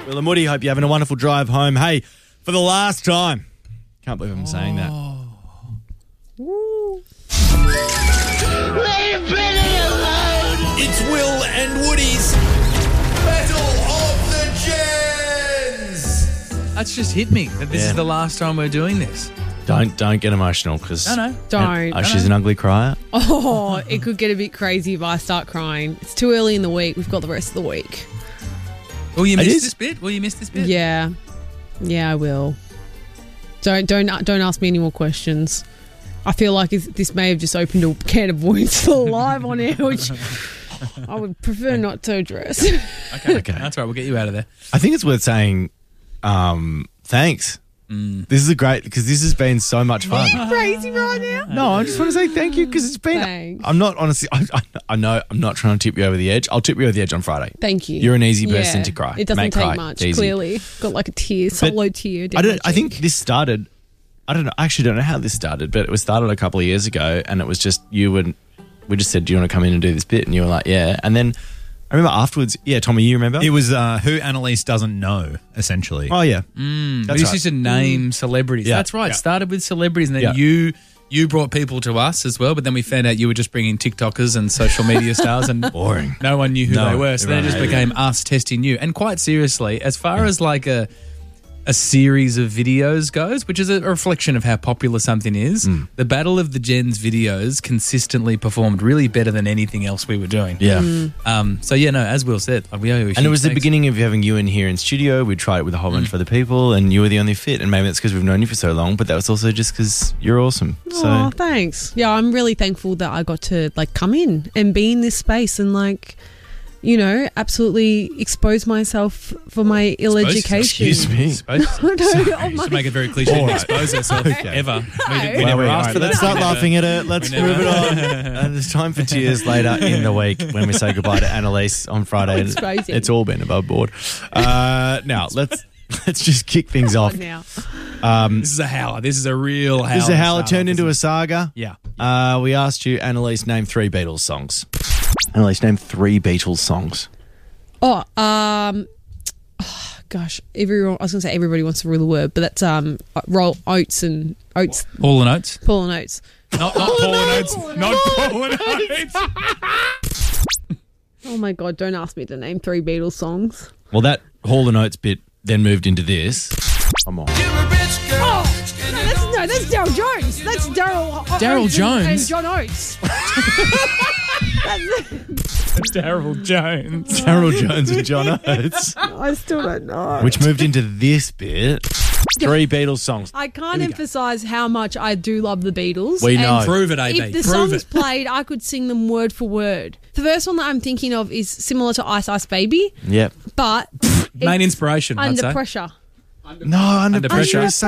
Will and Woody, hope you're having a wonderful drive home. Hey, for the last time. Can't believe I'm saying that. Woo. Leave Billy alone! It's Will and Woody's Battle of the Gens. That's just hit me that this is the last time we're doing this. Don't get emotional because Don't. she's an ugly crier. Oh, it could get a bit crazy if I start crying. It's too early in the week. We've got the rest of the week. Will you miss this bit? Yeah, I will. Don't ask me any more questions. I feel like this may have just opened a can of worms live on air, which I would prefer not to address. Okay. That's right. We'll get you out of there. I think it's worth saying thanks. This is because this has been so much fun. Are you crazy right now? No, I just want to say thank you because it's been. Thanks. I'm not honestly. I know I'm not trying to tip you over the edge. I'll tip you over the edge on Friday. Thank you. You're an easy person to cry. It doesn't Make take cry. much. It's easy. Clearly, got like a tear, solo tear. I think this started. I don't know. I actually don't know how this started, but it was started a couple of years ago, and it was just you and we just said, "Do you want to come in and do this bit?" And you were like, "Yeah." And then I remember afterwards. Yeah, Tommy, you remember? It was who Annalise doesn't know, essentially. Oh yeah, We used to name celebrities. Yeah. That's right. Yeah. Started with celebrities, and then you brought people to us as well. But then we found out you were just bringing TikTokers and social media stars, and boring. No one knew who No, they were. So then it just everyone hated became us testing you. And quite seriously, as far as like a series of videos goes, which is a reflection of how popular something is, the Battle of the Gens videos consistently performed really better than anything else we were doing. Yeah. So yeah, no, as Will said, we owe you a And it was the huge beginning of having you in here in studio. We tried it with a whole bunch of other people, and you were the only fit. And maybe that's because we've known you for so long, but that was also just because you're awesome. Oh, thanks. Yeah, I'm really thankful that I got to come in and be in this space and absolutely expose myself for my ill education. Excuse me. to make it very cliche, didn't expose herself ever. We never asked for that. Let's start laughing at it. Let's move it on. And it's time for tears later in the week when we say goodbye to Annalise on Friday. Exposing. It's all been above board. Now let's just kick things off. Now. This is a howler. This is a real howler. This is a howler turned into a saga. Yeah. We asked you, Annalise, name 3 Beatles songs. Annalise, name 3 Beatles songs. Gosh, everyone. I was going to say everybody wants to rule the word, but that's Oates and Oates. Paul and Oates. Paul and Oates. Not Paul and Oates. Not Paul and Oates. Oh my God! Don't ask me to name 3 Beatles songs. Well, that Hall & Oates bit then moved into this. Come on. No, that's Daryl Jones. That's Daryl Oates Jones? and John Oates. Daryl Jones. Daryl Jones and John Oates. I still don't know. Which moved into this bit. 3 Beatles songs. I can't emphasize how much I do love the Beatles. We and know. Prove it, AB. If the Prove songs it. played, I could sing them word for word. The first one that I'm thinking of is similar to Ice Ice Baby, Yep. but Main it's inspiration, I'd Under say. Pressure. No, Under Pressure is